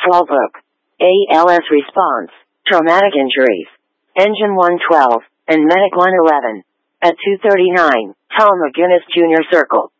Fallbrook. ALS response. Traumatic injuries. Engine 112, and Medic 111. At 2:39, Tom McGinnis Jr. Circle.